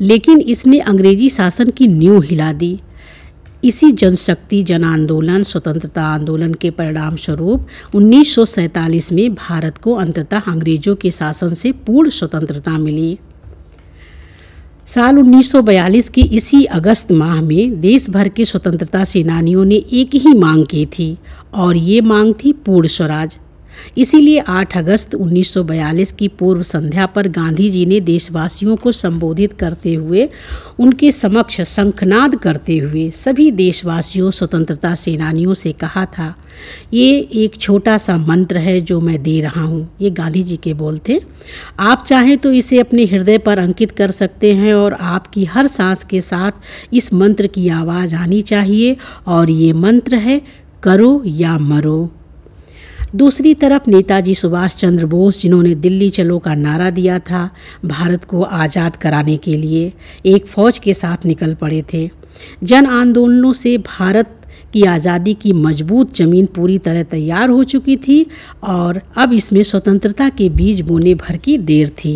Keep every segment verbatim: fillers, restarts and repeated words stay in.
लेकिन इसने अंग्रेजी शासन की नींव हिला दी। इसी जनशक्ति जन आंदोलन, स्वतंत्रता आंदोलन के परिणाम स्वरूप उन्नीस सौ सैंतालीस में भारत को अंततः अंग्रेजों के शासन से पूर्ण स्वतंत्रता मिली। साल उन्नीस सौ बयालीस के इसी अगस्त माह में देश भर के स्वतंत्रता सेनानियों ने एक ही मांग की थी और ये मांग थी पूर्ण स्वराज। इसीलिए आठ अगस्त उन्नीस सौ बयालीस की पूर्व संध्या पर गांधी जी ने देशवासियों को संबोधित करते हुए उनके समक्ष शंखनाद करते हुए सभी देशवासियों स्वतंत्रता सेनानियों से कहा था, ये एक छोटा सा मंत्र है जो मैं दे रहा हूँ। ये गांधी जी के बोल थे। आप चाहें तो इसे अपने हृदय पर अंकित कर सकते हैं और आपकी हर सांस के साथ इस मंत्र की आवाज़ आनी चाहिए और ये मंत्र है, करो या मरो। दूसरी तरफ नेताजी सुभाष चंद्र बोस, जिन्होंने दिल्ली चलो का नारा दिया था, भारत को आज़ाद कराने के लिए एक फ़ौज के साथ निकल पड़े थे। जन आंदोलनों से भारत की आज़ादी की मजबूत ज़मीन पूरी तरह तैयार हो चुकी थी और अब इसमें स्वतंत्रता के बीज बोने भर की देर थी।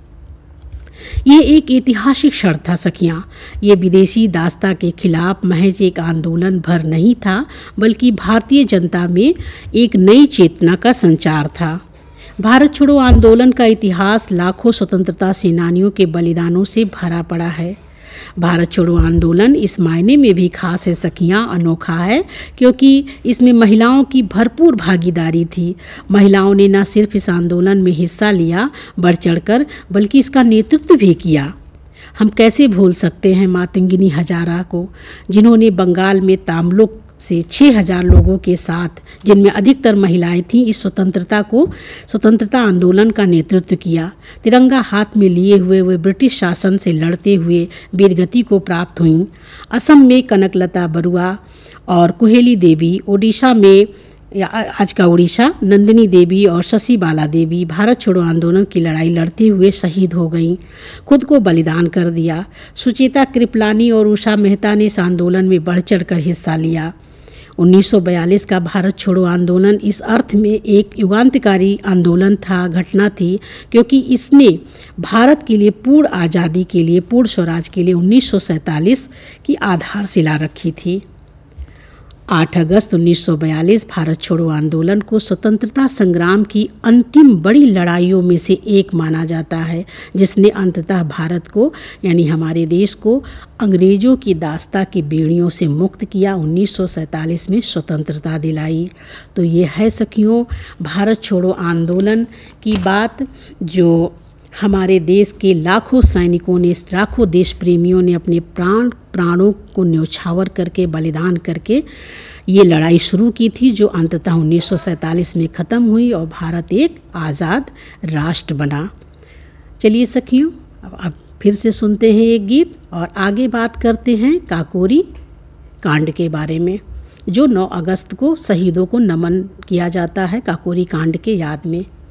ये एक ऐतिहासिक क्षण था सखियाँ। ये विदेशी दास्ता के खिलाफ महज एक आंदोलन भर नहीं था, बल्कि भारतीय जनता में एक नई चेतना का संचार था। भारत छोड़ो आंदोलन का इतिहास लाखों स्वतंत्रता सेनानियों के बलिदानों से भरा पड़ा है। भारत छोड़ो आंदोलन इस मायने में भी खास है सखियाँ, अनोखा है, क्योंकि इसमें महिलाओं की भरपूर भागीदारी थी। महिलाओं ने न सिर्फ इस आंदोलन में हिस्सा लिया बढ़ चढ़कर, बल्कि इसका नेतृत्व भी किया। हम कैसे भूल सकते हैं मातंगिनी हजारा को, जिन्होंने बंगाल में तामलुक से छः हज़ार लोगों के साथ, जिनमें अधिकतर महिलाएं थीं, इस स्वतंत्रता को स्वतंत्रता आंदोलन का नेतृत्व किया। तिरंगा हाथ में लिए हुए वे ब्रिटिश शासन से लड़ते हुए वीरगति को प्राप्त हुईं। असम में कनकलता बरुआ और कुहेली देवी, ओडिशा में आज का उड़ीसा नंदिनी देवी और शशि बाला देवी भारत छोड़ो आंदोलन की लड़ाई लड़ते हुए शहीद हो गईं, खुद को बलिदान कर दिया। सुचेता कृपलानी और उषा मेहता ने इस आंदोलन में बढ़ चढ़कर हिस्सा लिया। उन्नीस सौ बयालीस का भारत छोड़ो आंदोलन इस अर्थ में एक युगांतकारी आंदोलन था, घटना थी, क्योंकि इसने भारत के लिए पूर्ण आज़ादी के लिए, पूर्ण स्वराज के लिए उन्नीस सौ सैंतालीस की आधारशिला रखी थी। आठ अगस्त उन्नीस सौ बयालीस भारत छोड़ो आंदोलन को स्वतंत्रता संग्राम की अंतिम बड़ी लड़ाइयों में से एक माना जाता है, जिसने अंततः भारत को, यानी हमारे देश को, अंग्रेजों की दास्ता की बेड़ियों से मुक्त किया, उन्नीस सौ सैंतालीस में स्वतंत्रता दिलाई। तो ये है सखियों भारत छोड़ो आंदोलन की बात, जो हमारे देश के लाखों सैनिकों ने, लाखों देश प्रेमियों ने अपने प्राण प्राणों को न्यौछावर करके, बलिदान करके ये लड़ाई शुरू की थी, जो अंततः उन्नीस सौ सैंतालीस में ख़त्म हुई और भारत एक आज़ाद राष्ट्र बना। चलिए सखियों, अब फिर से सुनते हैं एक गीत और आगे बात करते हैं काकोरी कांड के बारे में, जो नौ अगस्त को शहीदों को नमन किया जाता है काकोरी कांड के याद में।